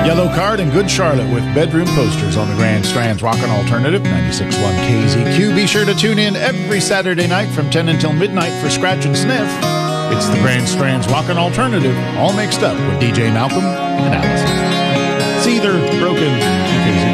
Yellow Card and Good Charlotte with bedroom posters on the Grand Strands Rockin' Alternative, 96.1 KZQ. Be sure to tune in every Saturday night from 10 until midnight for Scratch and Sniff. It's the Grand Strands Rockin' Alternative, all mixed up with DJ Malcolm and Allison. It's either